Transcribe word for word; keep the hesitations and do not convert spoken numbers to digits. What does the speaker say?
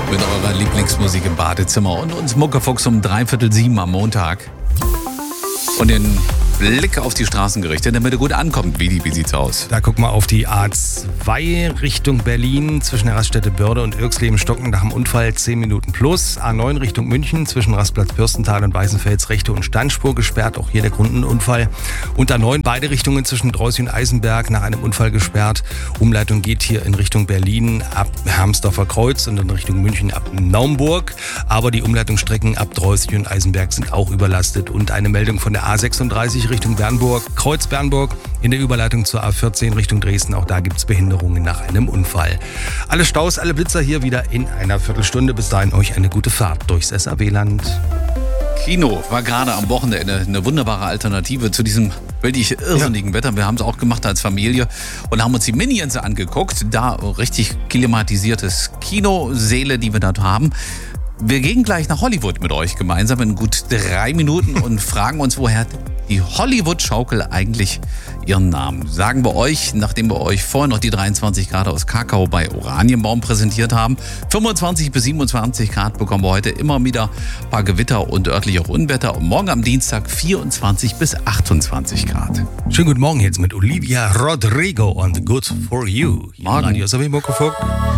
mit eurer Lieblingsmusik im Badezimmer und uns Muckefuchs um dreiviertel sieben am Montag. Und den Blick auf die Straßen gerichtet, damit er gut ankommt. Wie, wie sieht's aus? Da guck mal auf die A zwei Richtung Berlin zwischen der Raststätte Börde und Irxleben-Stocken nach dem Unfall zehn Minuten plus. A neun Richtung München zwischen Rastplatz Fürstenthal und Weißenfels rechte und Standspur gesperrt. Auch hier der Grund ein Unfall. Und A neun beide Richtungen zwischen Dreußig und Eisenberg nach einem Unfall gesperrt. Umleitung geht hier in Richtung Berlin ab Hermsdorfer Kreuz und in Richtung München ab Naumburg. Aber die Umleitungsstrecken ab Dreußig und Eisenberg sind auch überlastet. Und eine Meldung von der A sechsunddreißig Richtung Bernburg, Kreuz Bernburg, in der Überleitung zur A vierzehn Richtung Dresden. Auch da gibt es Behinderungen nach einem Unfall. Alle Staus, alle Blitzer hier wieder in einer Viertelstunde. Bis dahin euch eine gute Fahrt durchs S A W-Land. Kino war gerade am Wochenende eine wunderbare Alternative zu diesem wirklich irrsinnigen ja. Wetter. Wir haben es auch gemacht als Familie und haben uns die Minions angeguckt. Da richtig klimatisiertes Kino, Säle, die wir dort haben. Wir gehen gleich nach Hollywood mit euch gemeinsam in gut drei Minuten und fragen uns, woher die Hollywood-Schaukel eigentlich ihren Namen. Sagen wir euch, nachdem wir euch vorher noch die dreiundzwanzig Grad aus Kakao bei Oranienbaum präsentiert haben. fünfundzwanzig bis siebenundzwanzig Grad bekommen wir heute immer wieder ein paar Gewitter und örtlich auch Unwetter. Und morgen am Dienstag vierundzwanzig bis achtundzwanzig Grad. Schönen guten Morgen jetzt mit Olivia Rodrigo und Good For You. Hier Morgen. Radio S A W Muckefuck.